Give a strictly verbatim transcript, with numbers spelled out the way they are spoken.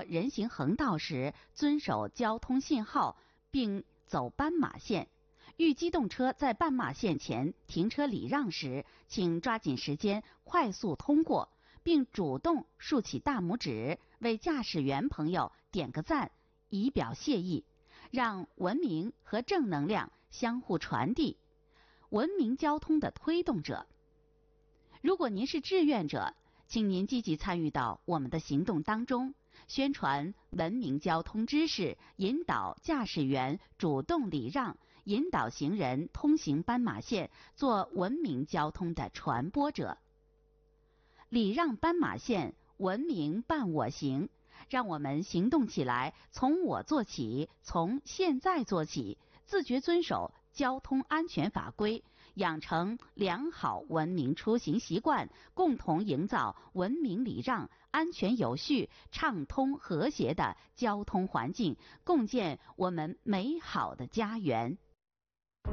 人行横道时遵守交通信号，并走斑马线。遇机动车在斑马线前停车礼让时，请抓紧时间快速通过，并主动竖起大拇指，为驾驶员朋友点个赞，以表谢意，让文明和正能量相互传递。文明交通的推动者。如果您是志愿者，请您积极参与到我们的行动当中，宣传文明交通知识，引导驾驶员主动礼让，引导行人通行斑马线，做文明交通的传播者。礼让斑马线，文明伴我行。让我们行动起来，从我做起，从现在做起，自觉遵守交通安全法规，养成良好文明出行习惯，共同营造文明礼让、安全有序、畅通和谐的交通环境，共建我们美好的家园。